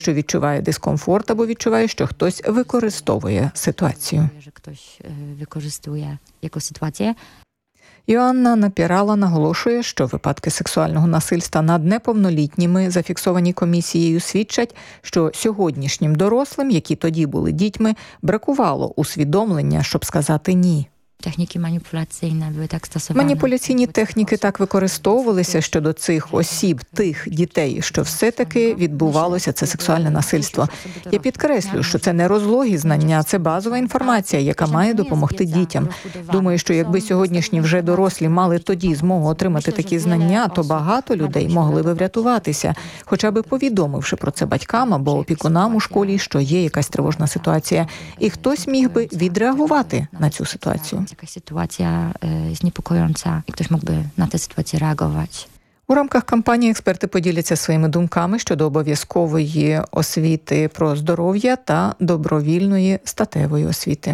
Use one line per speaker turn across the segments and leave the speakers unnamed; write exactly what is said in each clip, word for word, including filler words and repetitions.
що відчуває дискомфорт або відчуває, що хтось використовує ситуацію.
Що хтось використовує якусь ситуацію.
Йоанна Напірала наголошує, що випадки сексуального насильства над неповнолітніми, зафіксовані комісією, свідчать, що сьогоднішнім дорослим, які тоді були дітьми, бракувало усвідомлення, щоб сказати «ні».
Техніки маніпуляційні були так стосовані.
Маніпуляційні техніки так використовувалися щодо цих осіб, тих дітей, що все-таки відбувалося це сексуальне насильство. Я підкреслю, що це не розлогі знання, це базова інформація, яка має допомогти дітям. Думаю, що якби сьогоднішні вже дорослі мали тоді змогу отримати такі знання, то багато людей могли би врятуватися, хоча б повідомивши про це батькам або опікунам у школі, що є якась тривожна ситуація, і хтось міг би відреагувати на цю ситуацію.
Jakaś sytuacja jest niepokojąca i ktoś mógłby na tę sytuację reagować.
У рамках кампанії експерти поділяться своїми думками щодо обов'язкової освіти про здоров'я та добровільної статевої освіти.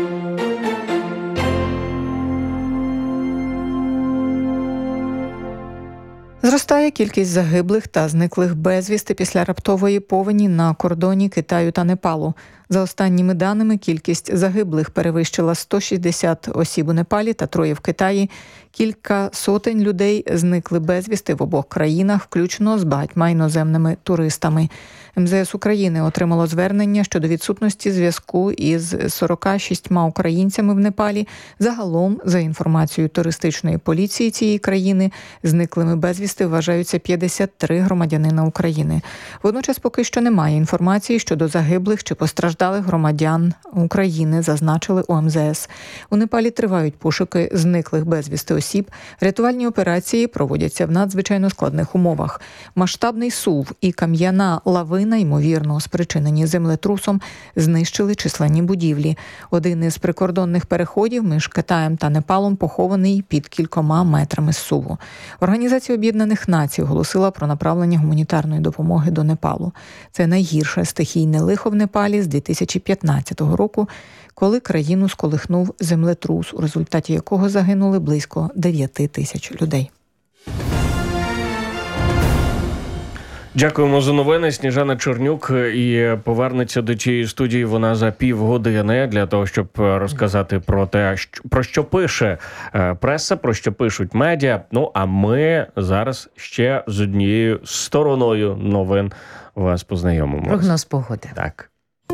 Зростає кількість загиблих та зниклих безвісти після раптової повені на кордоні Китаю та Непалу. За останніми даними, кількість загиблих перевищила сто шістдесят осіб у Непалі та троє в Китаї. Кілька сотень людей зникли безвісти в обох країнах, включно з багатьма іноземними туристами. ем зе ес України отримало звернення щодо відсутності зв'язку із сорока шістьма українцями в Непалі. Загалом, за інформацією туристичної поліції цієї країни, зниклими безвісти вважаються п'ятдесят три громадянина України. Водночас поки що немає інформації щодо загиблих чи постраждалих громадян України, зазначили у ем зе ес. У Непалі тривають пошуки зниклих безвісти осіб. Рятувальні операції проводяться в надзвичайно складних умовах. Масштабний сув і кам'яна лавина, ймовірно спричинені землетрусом, знищили численні будівлі. Один із прикордонних переходів між Китаєм та Непалом похований під кількома метрами зсуву. Організація Об'єднаних Націй оголосила про направлення гуманітарної допомоги до Непалу. Це найгірше стихійне лихо в Непалі з дві тисячі п'ятнадцятого року, коли країну сколихнув землетрус, у результаті якого загинули близько дев'яти тисяч людей.
Дякуємо за новини. Сніжана Чернюк і повернеться до цієї студії вона за півгодини для того, щоб розказати про те, про що пише преса, про що пишуть медіа. Ну, а ми зараз ще з однією стороною новин вас познайомимо.
Прогноз погоди.
Так.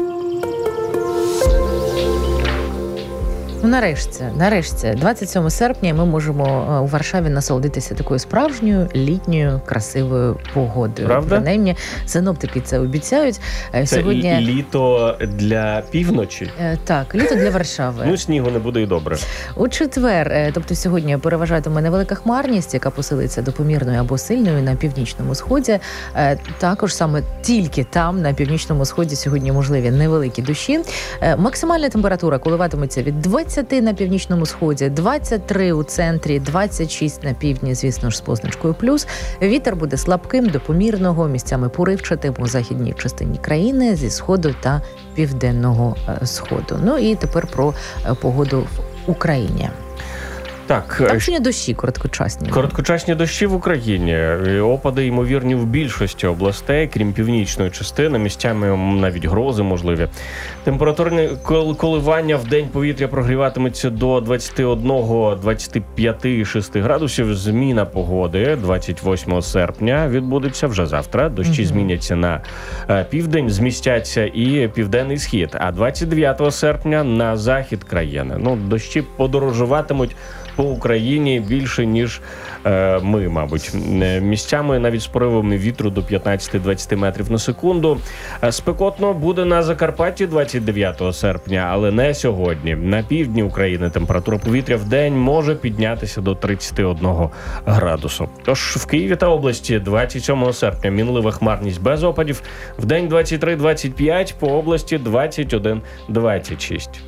Ну, нарешті, нарешті, двадцять сьомого серпня ми можемо у Варшаві насолодитися такою справжньою літньою красивою погодою.
Правда?
Принаймні, синоптики це обіцяють.
Це
Сьогодні...
літо для півночі?
Так, літо для Варшави.
Ну, снігу не буде і добре.
У четвер, тобто сьогодні, переважатиме невелика хмарність, яка посилиться до помірної або сильної на північному сході. Також саме тільки там, на північному сході, сьогодні можливі невеликі дощі. Максимальна температура коливатиметься від двадцять на північному сході, двадцять три у центрі, двадцять шість на півдні, звісно ж, з позначкою плюс. Вітер буде слабким до помірного, місцями поривчатим у західній частині країни зі сходу та південного сходу. Ну і тепер про погоду в Україні.
Так,
Там сьогодні дощі короткочасні.
Короткочасні дощі в Україні. Опади ймовірні в більшості областей, крім північної частини, місцями навіть грози можливі. Температурні коливання в день повітря прогріватиметься до двадцять один - двадцять п'ять - шість градусів. Зміна погоди двадцять восьмого серпня відбудеться вже завтра. Дощі угу. зміняться на південь, змістяться і південний схід. А двадцять дев'ятого серпня на захід країни. Ну, дощі подорожуватимуть по Україні більше, ніж е, ми, мабуть. Місцями навіть з поривами вітру до п'ятнадцять - двадцять метрів на секунду. Спекотно буде на Закарпатті двадцять дев'ятого серпня, але не сьогодні. На півдні України температура повітря в день може піднятися до тридцять один градусу. Тож в Києві та області двадцять сьомого серпня мінлива хмарність без опадів. В день двадцять три - двадцять п'ять, по області двадцять один - двадцять шість.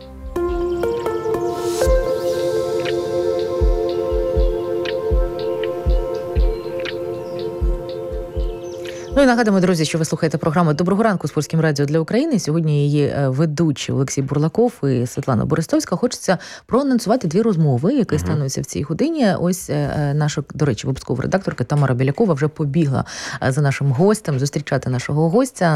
Ну і нагадуємо, друзі, що ви слухаєте програму «Доброго ранку» з Польським радіо для України. Сьогодні її ведучі Олексій Бурлаков і Світлана Борисовська. Хочеться проанонсувати дві розмови, які uh-huh. стануться в цій годині. Ось наша, до речі, випускова редакторка Тамара Білякова вже побігла за нашим гостем, зустрічати нашого гостя.